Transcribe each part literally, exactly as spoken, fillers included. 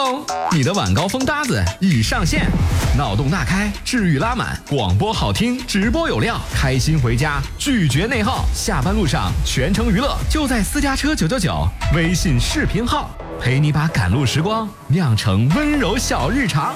咚，你的晚高峰搭子已上线，脑洞大开，治愈拉满，广播好听，直播有料，开心回家，拒绝内耗。下班路上全程娱乐，就在私家车九九九微信视频号，陪你把赶路时光酿成温柔小日常。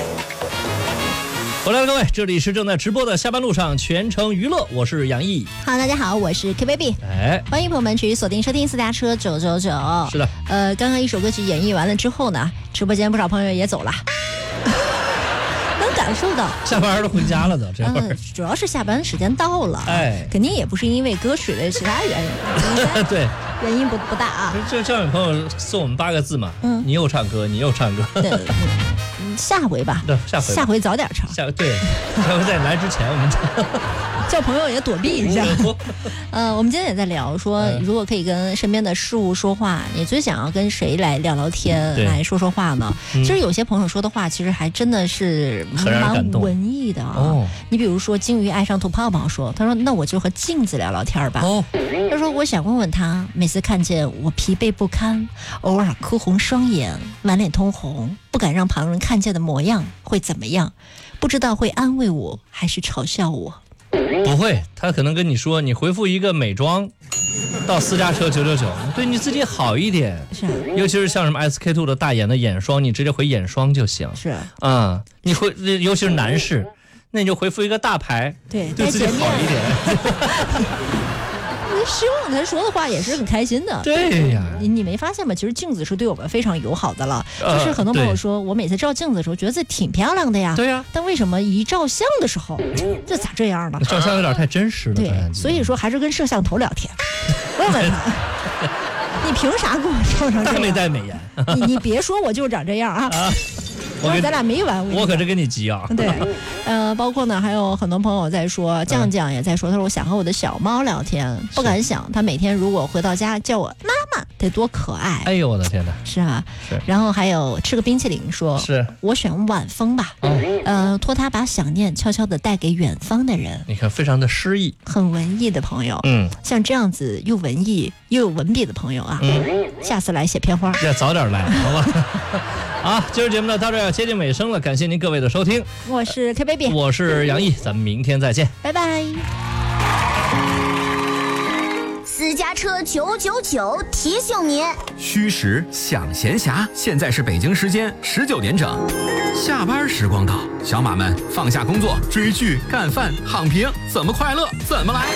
回来了，各位，这里是正在直播的下班路上全程娱乐，我是杨毅。 好，大家好，我是 K Baby。 哎， 欢迎朋友们去锁定收听私家车九九九。 是的， 呃，刚刚一首歌曲演绎完了之后呢，直播间不少朋友也走了。能感受到下班都回家了都，这会儿、 嗯、主要是下班时间到了， 哎， 肯定也不是因为歌曲的其他原因， 对， 原因不不大啊。 这这样有朋友送我们八个字嘛，嗯，你又唱歌，你又唱歌， 对，嗯，下回吧， 对，下回， 下回早点唱， 下对，下回在你来之前我们叫朋友也躲避一下。呃，我们今天也在聊说，如果可以跟身边的事物说话，你最想要跟谁来聊聊天，来说说话呢？其实有些朋友说的话，其实还真的是蛮文艺的啊。哦，你比如说金鱼爱上吐泡泡说，他说那我就和镜子聊聊天吧。哦，他说我想问问他，每次看见我疲惫不堪，偶尔哭红双眼，满脸通红，不敢让旁人看见的模样会怎么样？不知道会安慰我还是嘲笑我？ 不会，他可能跟你说，你回复一个美妆到私家车九九九，对你自己好一点。 是、啊， 尤其是像什么 S K two 的大眼的眼霜，你直接回眼霜就行。 是啊， 嗯，你回，尤其是男士，那你就回复一个大牌， 对， 对自己好一点。 希望他说的话也是很开心的。 对呀， 你你没发现吗？其实镜子是对我们非常友好的了。呃、就是很多朋友说，我每次照镜子的时候觉得自己挺漂亮的呀。 对呀。 但为什么一照相的时候，这咋这样呢？ 照相有点太真实了。 对，所以说还是跟摄像头聊天。问问他，你凭啥给我照成这样？ 他没带美颜。 你你别说我就长这样啊。啊我咱俩没完， 我可是跟你急啊。 对，呃，包括呢，还有很多朋友在说，酱酱也在说，他说我想和我的小猫聊天，不敢想，他每天如果回到家叫我妈妈，得多可爱。 哎呦我的天哪！ 是啊， 是。 然后还有吃个冰淇淋说， 是我选晚风吧，哦、呃，托他把想念悄悄地带给远方的人。 你看，非常的诗意， 很文艺的朋友， 嗯， 像这样子又文艺又有文笔的朋友啊，嗯，下次来写片花， 要早点来，好吧？好，今儿节目呢到这儿要接近尾声了，感谢您各位的收听。 我是 K Baby， 我是杨毅，咱们明天再见， 拜拜。 私家车九九九提醒您： 虚实想闲暇，现在是北京时间十九点整，下班时光到，小马们放下工作，追剧、干饭、躺平，怎么快乐怎么来。